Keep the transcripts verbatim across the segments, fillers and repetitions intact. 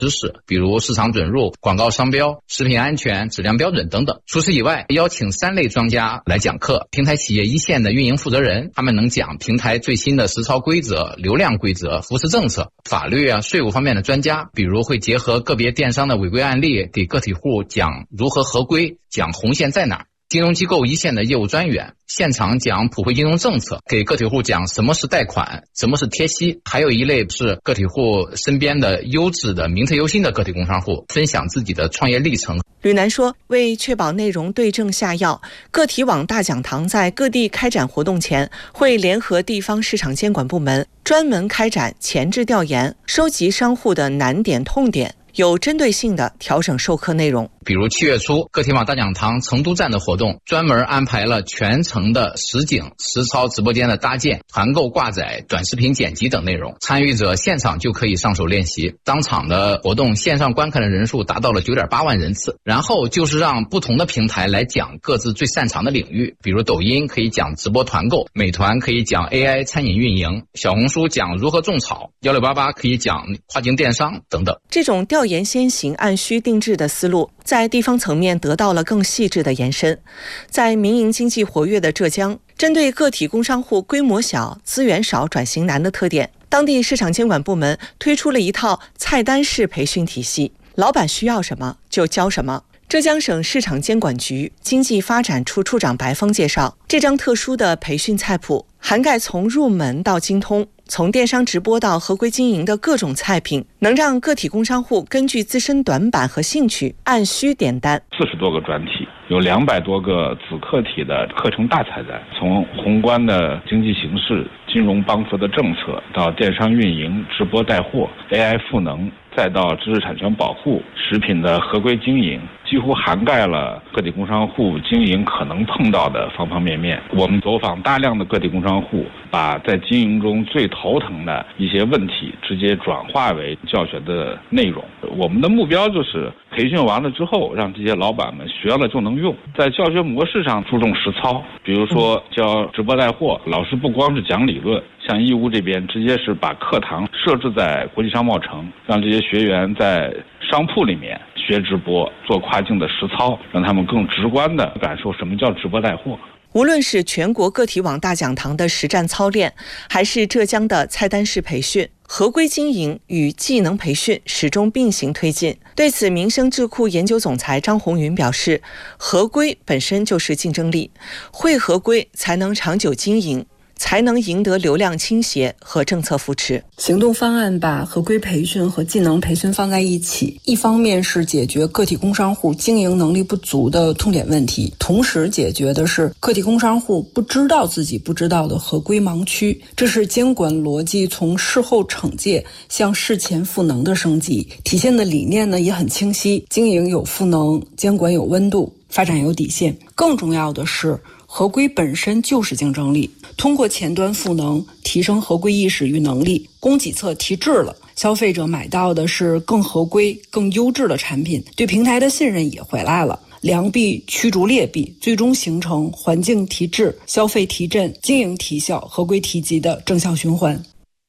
知识，比如市场准入、广告商标、食品安全、质量标准等等。除此以外，邀请三类专家来讲课，平台企业一线的运营负责人，他们能讲平台最新的实操规则、流量规则、扶持政策、法律啊、税务方面的专家，比如会结合个别电商的违规案例，给个体户讲如何合规，讲红线在哪儿。金融机构一线的业务专员现场讲普惠金融政策，给个体户讲什么是贷款，什么是贴息。还有一类是个体户身边的优质的名特优心的个体工商户，分享自己的创业历程。 吕楠说，为确保内容对症下药，个体网大讲堂在各地开展活动前，会联合地方市场监管部门专门开展前置调研，收集商户的难点痛点，有针对性的调整授课内容。 比如七月初，个体网大讲堂成都站的活动，专门安排了全程的实景实操直播间的搭建、团购挂载、短视频剪辑等内容，参与者现场就可以上手练习。当场的活动线上观看的人数达到了 九点八万人次。然后就是让不同的平台来讲各自最擅长的领域，比如抖音可以讲直播团购，美团可以讲 A I 餐饮运营，小红书讲如何种草，一六八八可以讲跨境电商等等。 这种调研先行、按需定制的思路，在地方层面得到了更细致的延伸。在民营经济活跃的浙江，针对个体工商户规模小、资源少、转型难的特点，当地市场监管部门推出了一套菜单式培训体系，老板需要什么就教什么。浙江省市场监管局经济发展处处长白峰介绍，这张特殊的培训菜谱涵盖从入门到精通，从电商直播到合规经营的各种菜品，能让个体工商户根据自身短板和兴趣按需点单。 四十多个专题，有两百多个子课题的课程大菜单，从宏观的经济形势、金融帮扶的政策，到电商运营、直播带货、A I 赋能，再到知识产权保护、食品的合规经营，几乎涵盖了个体工商户经营可能碰到的方方面面。我们走访大量的个体工商户，把在经营中最头疼的一些问题直接转化为教学的内容。我们的目标就是培训完了之后，让这些老板们学了就能用。在教学模式上注重实操，比如说教直播带货，老师不光是讲理论，像义乌这边直接是把课堂设置在国际商贸城，让这些学员在商铺里面学直播，做跨境的实操，让他们更直观地感受什么叫直播带货。 无论是全国个体网大讲堂的实战操练，还是浙江的菜单式培训，合规经营与技能培训始终并行推进。对此，民生智库研究总裁张红云表示，合规本身就是竞争力，会合规才能长久经营，才能赢得流量倾斜和政策扶持。 行动方案把合规培训和技能培训放在一起，一方面是解决个体工商户经营能力不足的痛点问题，同时解决的是个体工商户不知道自己不知道的合规盲区。这是监管逻辑从事后惩戒向事前赋能的升级，体现的理念呢也很清晰，经营有赋能，监管有温度，发展有底线。更重要的是，合规本身就是竞争力，通过前端赋能提升合规意识与能力，供给侧提质了，消费者买到的是更合规更优质的产品，对平台的信任也回来了，良币驱逐劣币，最终形成环境提质、消费提振、经营提效、合规提级的正向循环。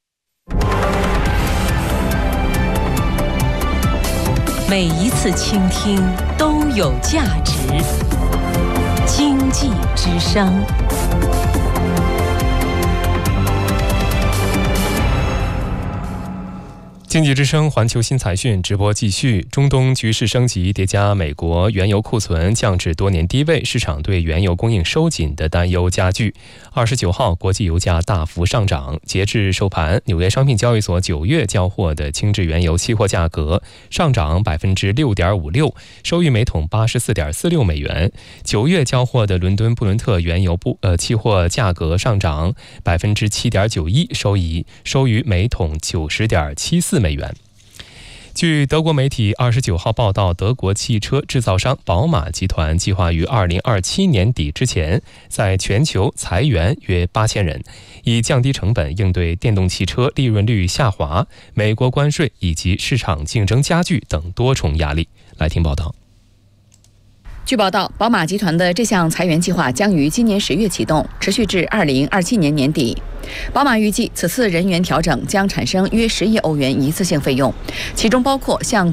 每一次倾听都有价值。经济之声。 经济之声环球新财讯直播继续。中东局势升级叠加美国原油库存降至多年低位，市场对原油供应收紧的担忧加剧。二十九号，国际油价大幅上涨，截至收盘，纽约商品交易所九月交货的轻质原油期货价格上涨百分之六点五六，收于每桶八十四点四六美元。九月交货的伦敦布伦特原油布呃期货价格上涨百分之七点九一，收于收于每桶九十点七四美元。据德国媒体二十九号报道，德国汽车制造商宝马集团计划于二零二七年底之前在全球裁员约八千人，以降低成本应对电动汽车利润率下滑、美国关税以及市场竞争加剧等多重压力。来听报道。 据报道，宝马集团的这项裁员计划将于今年十月启动，持续至二零二七年年底。宝马预计此次人员调整将产生约十亿欧元一次性费用，其中包括向